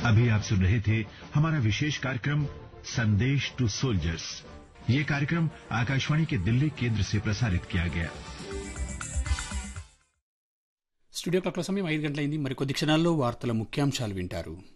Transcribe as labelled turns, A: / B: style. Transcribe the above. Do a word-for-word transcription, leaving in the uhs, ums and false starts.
A: अभी आप सुन रहे थे हमारा विशेष कार्यक्रम संदेश टू सोल्जर्स। ये कार्यक्रम आकाशवाणी के दिल्ली केंद्र से प्रसारित किया गया।
B: స్టూడియో క్లాక్ సమయం ఐదు గంటలైంది। మరికొద్ది క్షణాల్లో వార్తల ముఖ్యాంశాలు వింటారు।